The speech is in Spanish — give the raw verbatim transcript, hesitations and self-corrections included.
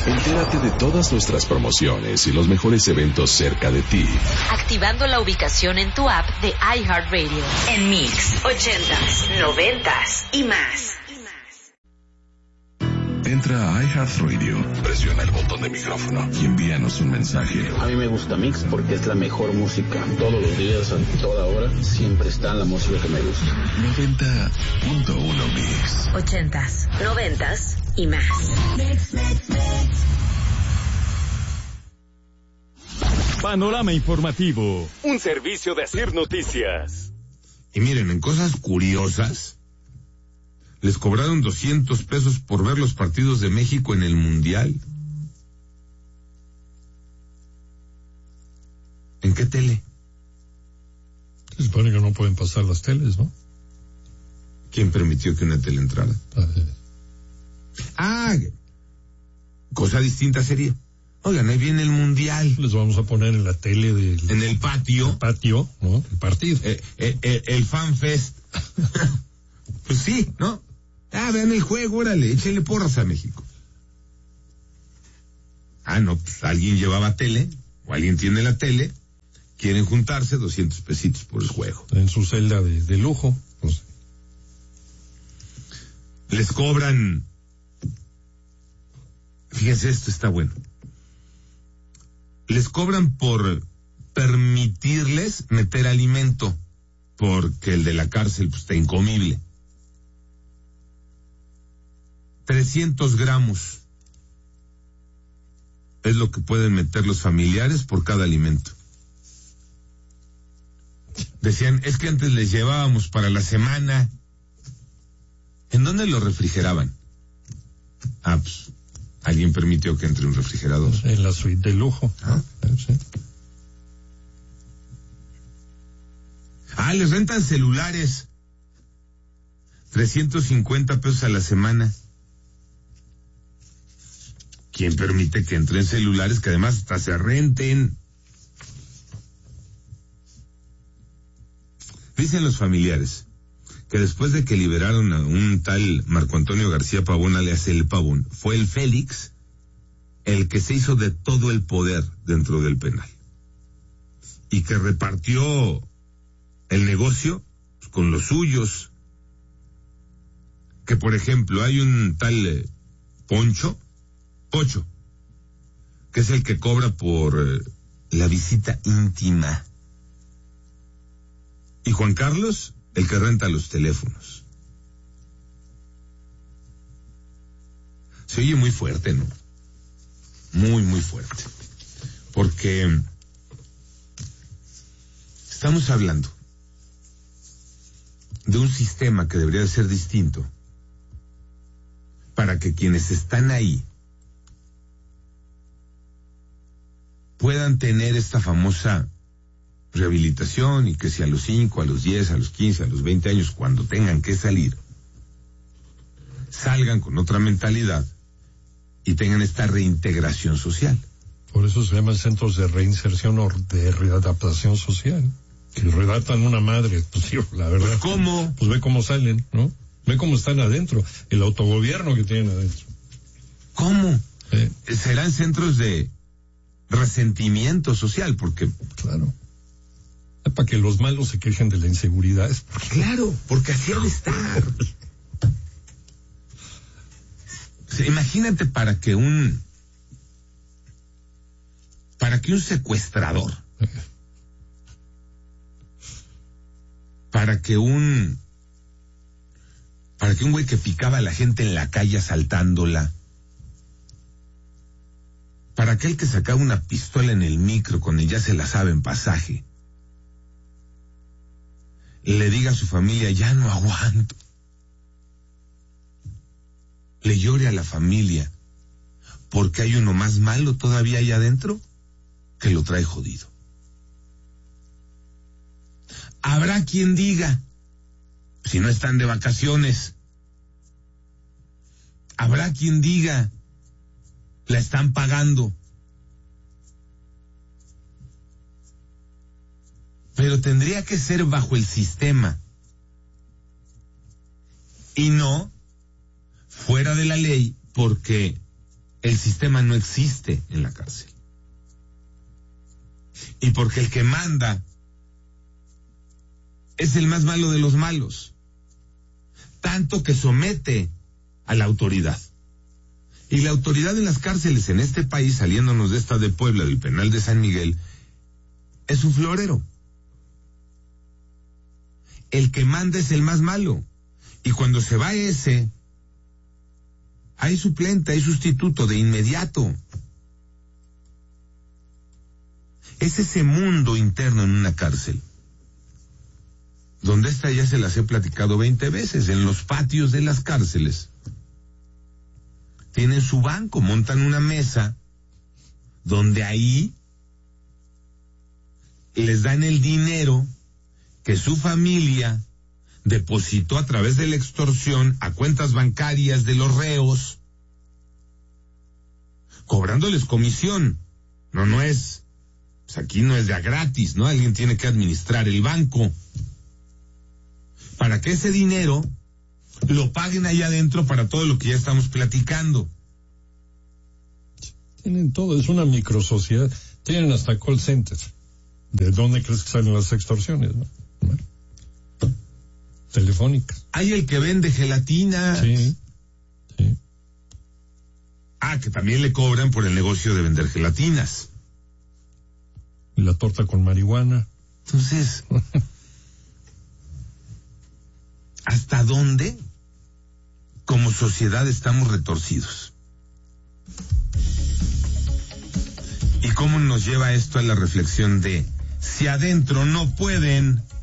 Entérate de todas nuestras promociones y los mejores eventos cerca de ti. Activando la ubicación en tu app de iHeartRadio. En Mix, ochentas, noventas y más. Entra a iHeartRadio, presiona el botón de micrófono y envíanos un mensaje. A mí me gusta Mix porque es la mejor música. Todos los días, a toda hora, siempre está la música que me gusta. noventa punto uno Mix. Ochentas, noventas y más. Mix, mix, mix. Panorama Informativo, un servicio de Asir Noticias. Y miren, en cosas curiosas, les cobraron doscientos pesos por ver los partidos de México en el Mundial. ¿En qué tele? Se supone que no pueden pasar las teles, ¿no? ¿Quién permitió que una tele entrara? Ah, cosa distinta sería. Oigan, ahí viene el Mundial. Les vamos a poner en la tele del... En el patio. El patio, ¿no? El partido. Eh, eh, eh, el Fan Fest. Pues sí, ¿no? Ah, vean el juego, órale, échenle porras a México. Ah, no, pues alguien llevaba tele, o alguien tiene la tele, quieren juntarse, doscientos pesitos por el juego. En su celda de, de lujo. Pues. Les cobran, fíjense, esto está bueno. Les cobran por permitirles meter alimento, porque el de la cárcel pues, está incomible. trescientos gramos es lo que pueden meter los familiares por cada alimento. Decían, es que antes les llevábamos para la semana. ¿En dónde lo refrigeraban? Ah, pues, alguien permitió que entre un refrigerador. En la suite de lujo. ¿Ah? Sí. Ah, les rentan celulares. trescientos cincuenta pesos a la semana. ¿Quién permite que entren celulares que además hasta se renten? Dicen los familiares que después de que liberaron a un tal Marco Antonio García Pavón, alias El Pavón, fue el Félix el que se hizo de todo el poder dentro del penal. Y que repartió el negocio pues, con los suyos. Que por ejemplo hay un tal eh, Poncho, Pocho, que es el que cobra por eh, la visita íntima. Y Juan Carlos, el que renta los teléfonos. Se oye muy fuerte, ¿no? Muy, muy fuerte. Porque estamos hablando de un sistema que debería ser distinto para que quienes están ahí puedan tener esta famosa rehabilitación y que si a los cinco, a los diez, a los quince, a los veinte años, cuando tengan que salir, salgan con otra mentalidad y tengan esta reintegración social. Por eso se llaman centros de reinserción o de readaptación social. Que redactan una madre, pues sí, la verdad. Pues, ¿cómo? Pues ve cómo salen, ¿no? Ve cómo están adentro, el autogobierno que tienen adentro. ¿Cómo? Eh. Serán centros de resentimiento social, porque... Claro. Es para que los malos se quejen de la inseguridad. Es porque... Claro, porque así ha de estar. O sea, imagínate para que un... Para que un secuestrador... Para que un... Para que un güey que picaba a la gente en la calle asaltándola... Para aquel que sacaba una pistola en el micro con el ya se la sabe en pasaje... le diga a su familia, ya no aguanto. Le llore a la familia, porque hay uno más malo todavía ahí adentro, que lo trae jodido. Habrá quien diga, si no están de vacaciones, habrá quien diga, la están pagando. Pero tendría que ser bajo el sistema y no fuera de la ley, porque el sistema no existe en la cárcel. Y porque el que manda es el más malo de los malos, tanto que somete a la autoridad. Y la autoridad en las cárceles en este país, saliéndonos de esta de Puebla, del penal de San Miguel, es un florero. El que manda es el más malo. Y cuando se va ese, hay suplente, hay sustituto de inmediato. Es ese mundo interno en una cárcel, donde esta ya se las he platicado veinte veces, en los patios de las cárceles. Tienen su banco, montan una mesa, donde ahí les dan el dinero que su familia depositó a través de la extorsión a cuentas bancarias de los reos, cobrándoles comisión. No, no es, pues aquí no es de a gratis, ¿no? Alguien tiene que administrar el banco, para que ese dinero lo paguen allá adentro para todo lo que ya estamos platicando. Tienen todo, es una microsociedad. Tienen hasta call centers. ¿De dónde crees que salen las extorsiones, no? Bueno, telefónicas. Hay el que vende gelatinas. Sí, sí. Ah, que también le cobran por el negocio de vender gelatinas. Y la torta con marihuana. Entonces, ¿hasta dónde como sociedad estamos retorcidos? ¿Y cómo nos lleva esto a la reflexión de, si adentro no pueden,